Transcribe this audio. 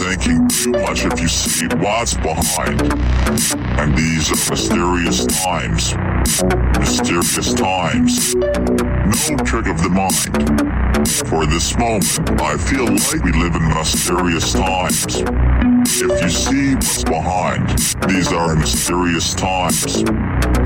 thinking too much if you see what's behind. And these are mysterious times. Mysterious times. No trick of the mind. For this moment, I feel like we live in mysterious times. If you see what's behind, these are mysterious times.